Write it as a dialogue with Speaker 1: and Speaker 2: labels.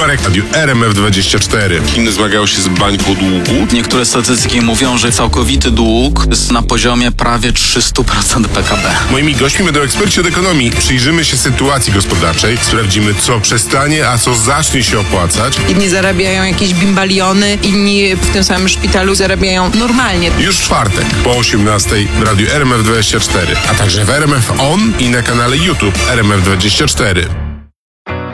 Speaker 1: Marek, Radiu RMF24. Chiny zmagają się z bańką długu.
Speaker 2: Niektóre statystyki mówią, że całkowity dług jest na poziomie prawie 300% PKB.
Speaker 1: Moimi gośćmi będą eksperci od ekonomii. Przyjrzymy się sytuacji gospodarczej, sprawdzimy, co przestanie, a co zacznie się opłacać.
Speaker 3: Jedni zarabiają jakieś bimbaliony, inni w tym samym szpitalu zarabiają normalnie.
Speaker 1: Już w czwartek po 18:00 w Radiu RMF24, a także w RMF On i na kanale YouTube RMF24.